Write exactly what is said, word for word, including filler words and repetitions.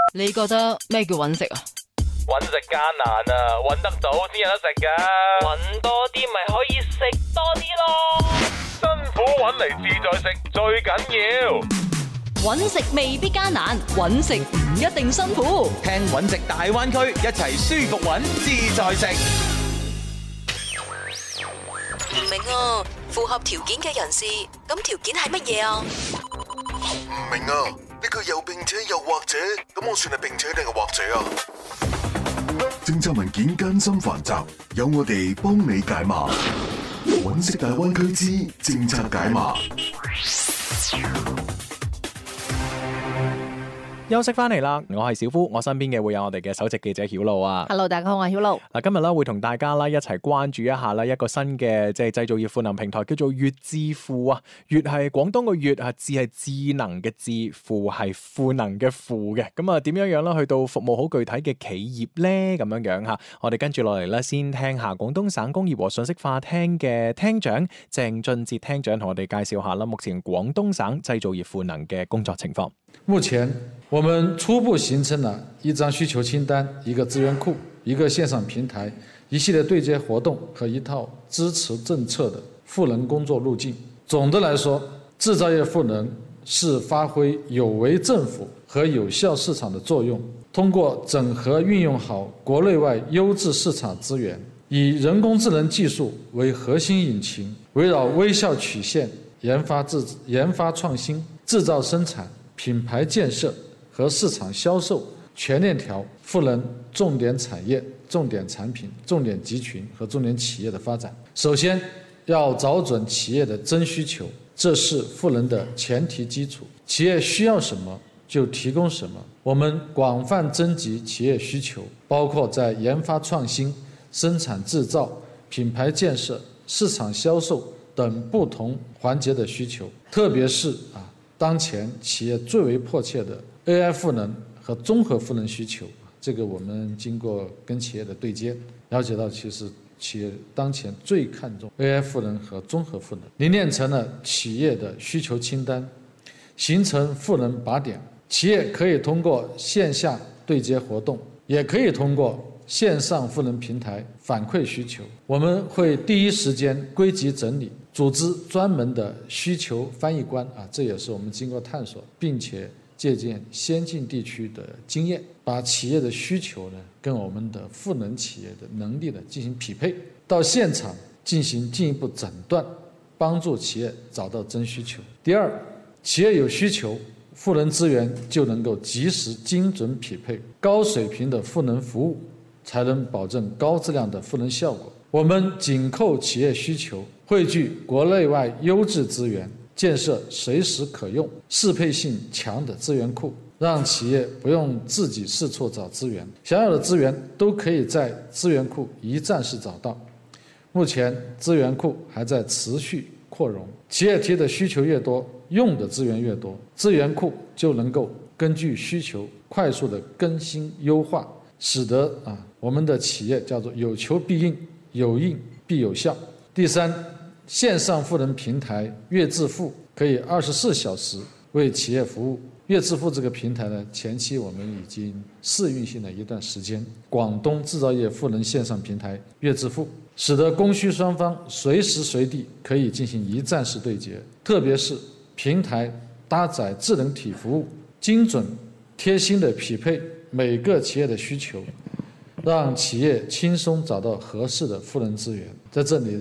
你覺得咩叫揾食啊？ 揾食艱難啊，揾得到先有得食噶。揾多啲咪可以食多啲咯。辛苦揾嚟自在食最緊要。 揾食未必艱難，揾食唔一定辛苦。 聽揾食大灣區，一齊舒服揾自在食。 唔明啊，符合條件嘅人士，咁條件係乜嘢啊？ 唔明啊，呢個又並且又或者，咁我算係並且定係或者啊？政策文件艱辛繁雜，有我哋幫你解碼。揾食大灣區之政策解碼。 休息翻嚟啦，我係小夫，我身邊嘅會有我哋嘅首席記者曉露啊。 Hello， 大家好，我係曉露。 嗱，今日咧會同大家啦一齊關注一下啦一個新嘅即係製造業賦能平台，叫做粵智庫啊。粵係廣東個粵啊，智係智能嘅智，庫係賦能嘅庫嘅。咁啊，點樣樣啦？去到服務好具體嘅企業咧，咁樣樣吓。我哋跟住落嚟咧，先聽下廣東省工業和信息化廳嘅廳長鄭俊哲廳長同我哋介紹下啦，目前廣東省製造業賦能嘅工作情況。 目前我們初步形成了一張需求清單、一個資源庫、一個線上平台、一系列對接活動和一套支持政策的賦能工作路徑。總的來說，製造業賦能是發揮有為政府和有效市場的作用，通過整合運用好國內外優質市場資源，以人工智能技術為核心引擎，圍繞微笑曲線、研發製研發創新、製造生產、品牌建設和市場銷售全鏈條賦能重點產業、重點產品、重點集群和重點企業的發展。首先要找準企業的真需求，這是賦能的前提基礎。企業需要什麼就提供什麼。我們廣泛徵集企業需求，包括在研發創新、生產製造、品牌建設、市場銷售等不同環節的需求，特別是啊。當前企業最為迫切的 A I 賦能和綜合賦能需求，這個我們經過跟企業的對接，了解到其實企業當前最看重 A I 賦能和綜合賦能，凝練成了企業的需求清單，形成賦能靶點。企業可以通過線下對接活動，也可以通過線上賦能平台反饋需求。我們會第一時間歸集整理，組織專門的需求翻譯官啊，這也是我們經過探索，並且借鑑先進地區的經驗，把企業的需求呢跟我們的賦能企業的能力呢進行匹配，到現場進行進一步診斷，幫助企業找到真需求。第二，企業有需求，賦能資源就能夠及時精準匹配，高水平的賦能服務才能保證高質量的賦能效果。我們緊扣企業需求，匯聚國內外優質資源，建設隨時可用、適配性強的資源庫，讓企業不用自己四處找資源，想要的資源都可以在資源庫一站式找到。目前資源庫還在持續擴容，企業提的需求越多，用的資源越多，資源庫就能夠根據需求快速的更新優化，使得啊我們的企業叫做有求必應，有應必有效。第三，線上賦能平台粵智庫可以二十四小時為企業服務。粵智庫這個平台呢，前期我們已經試運行了一段時間。廣東製造業賦能線上平台粵智庫，使得供需雙方隨時隨地可以進行一站式對接，特別是平台搭載智能體服務，精準貼心的匹配每個企業的需求，讓企業輕鬆找到合適的賦能資源。在這裡